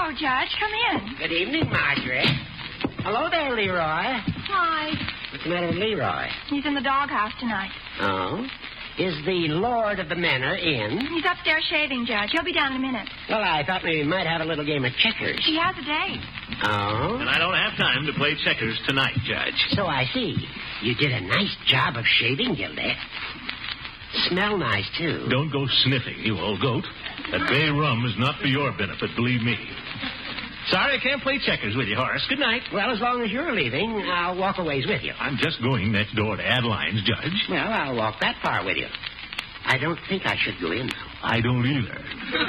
Hello, Judge. Come in. Good evening, Marjorie. Hello there, Leroy. Hi. What's the matter with Leroy? He's in the doghouse tonight. Oh? Is the lord of the manor in? He's upstairs shaving, Judge. He'll be down in a minute. Well, I thought maybe we might have a little game of checkers. He has a date. Oh? And I don't have time to play checkers tonight, Judge. So I see. You did a nice job of shaving, Gildy. Smell nice, too. Don't go sniffing, you old goat. That bay rum is not for your benefit, believe me. Sorry I can't play checkers with you, Horace. Good night. Well, as long as you're leaving, I'll walk a ways with you. I'm just going next door to Adeline's, Judge. Well, I'll walk that far with you. I don't think I should go in, though. I don't either.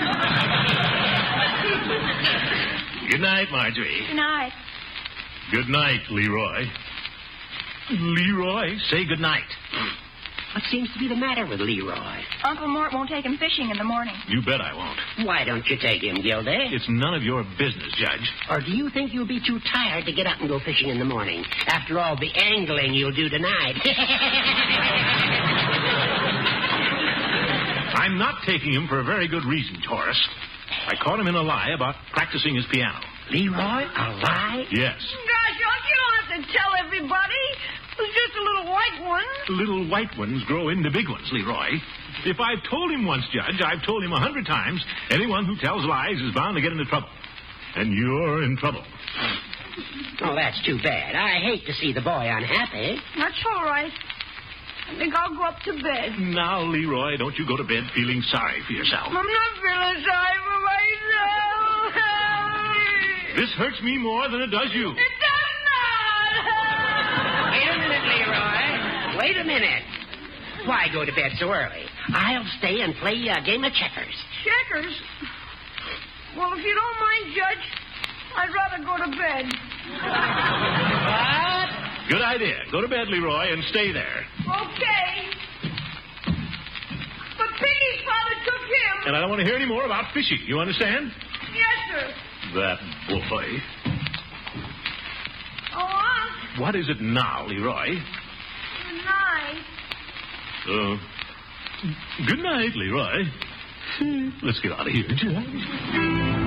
Good night, Marjorie. Good night. Good night, Leroy. Leroy, say good night. What seems to be the matter with Leroy? Uncle Mort won't take him fishing in the morning. You bet I won't. Why don't you take him, Gildy? It's none of your business, Judge. Or do you think you'll be too tired to get up and go fishing in the morning? After all the angling you'll do tonight. I'm not taking him for a very good reason, Horace. I caught him in a lie about practicing his piano. Leroy, a lie? Yes. Gosh, Unc, you don't have to tell everybody. It was just a little white one. Little white ones grow into big ones, Leroy. If I've told him once, Judge, I've told him 100 times, anyone who tells lies is bound to get into trouble. And you're in trouble. Oh, that's too bad. I hate to see the boy unhappy. That's all right. I think I'll go up to bed. Now, Leroy, don't you go to bed feeling sorry for yourself. I'm not feeling sorry for myself. This hurts me more than it does you. It does not. Wait a minute, Leroy. Wait a minute. Why go to bed so early? I'll stay and play a game of checkers. Checkers? Well, if you don't mind, Judge, I'd rather go to bed. What? Good idea. Go to bed, Leroy, and stay there. Okay. But Piggy's father took him. And I don't want to hear any more about fishing. You understand? Yes, sir. That boy. Oh, Unc. What is it now, Leroy? Good night. Good night, Leroy. Let's get out of here, Judge.